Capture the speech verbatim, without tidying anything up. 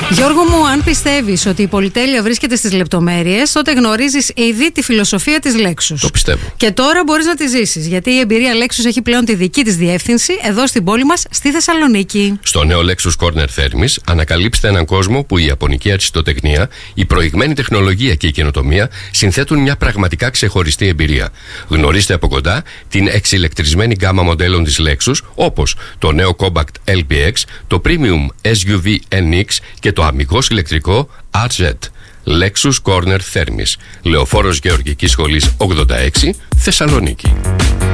Γιώργο μου, αν πιστεύεις ότι η πολυτέλεια βρίσκεται στις λεπτομέρειες, τότε γνωρίζεις ήδη τη φιλοσοφία της Lexus. Το πιστεύω. Και τώρα μπορείς να τη ζήσεις, γιατί η εμπειρία Lexus έχει πλέον τη δική της διεύθυνση εδώ στην πόλη μας, στη Θεσσαλονίκη. Στο νέο Lexus Corner Thermis ανακαλύψτε έναν κόσμο που η ιαπωνική αριστοτεχνία, η προηγμένη τεχνολογία και η καινοτομία συνθέτουν μια πραγματικά ξεχωριστή εμπειρία. Γνωρίστε από κοντά την εξηλεκτρισμένη γκάμα μοντέλων της Lexus, όπως το νέο Compact ελ μπι εξ, το Premium ες γιου βι εν εξ και το αμιγώς ηλεκτρικό αρ ζετ. Lexus Corner Thermis, Λεωφόρος Γεωργικής Σχολής ογδόντα έξι, Θεσσαλονίκη.